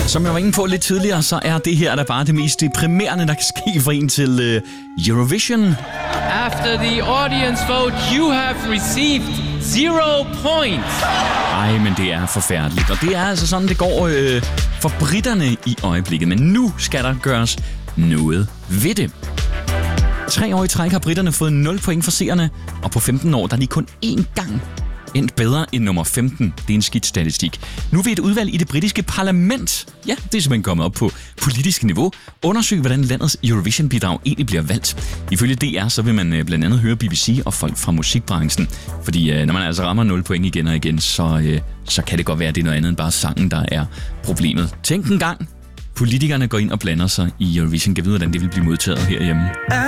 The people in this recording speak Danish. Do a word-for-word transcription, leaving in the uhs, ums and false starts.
Som jeg var inde på lidt tidligere, så er det her da bare det mest deprimerende, der kan ske for en til uh, Eurovision. After the audience vote, you have received zero points. Ej, men det er forfærdeligt. Og det er altså sådan, det går øh, for britterne i øjeblikket. Men nu skal der gøres noget ved det. Tre år i træk har britterne fået nul point for seerne, og på femten år der er de kun én gang endt bedre end nummer femten. Det er en skidt statistik. Nu vil et udvalg i det britiske parlament, ja, det er simpelthen kommet op på politisk niveau, undersøge, hvordan landets Eurovision-bidrag egentlig bliver valgt. Ifølge D R, så vil man blandt andet høre B B C og folk fra musikbranchen. Fordi når man altså rammer nul point igen og igen, så, så kan det godt være, at det er noget andet end bare sangen, der er problemet. Tænk en gang, politikerne går ind og blander sig i Eurovision. Kan vide, hvordan det vil blive modtaget herhjemme.